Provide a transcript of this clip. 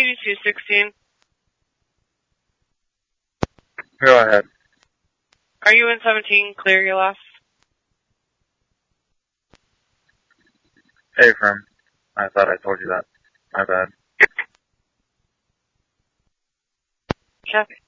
8216. Go ahead. Are you in 17? Clear your left. Affirm. I thought I told you that. My bad. Copy.